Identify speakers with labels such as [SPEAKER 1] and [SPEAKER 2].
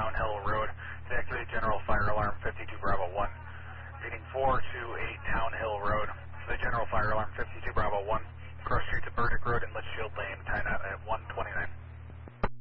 [SPEAKER 1] Town Hill Road. Activate General Fire Alarm 52 Bravo 1. Reading 428 Town Hill Road. The General Fire Alarm 52 Bravo 1. Cross Street to Burdick Road and Litchfield Lane, 10 at 1.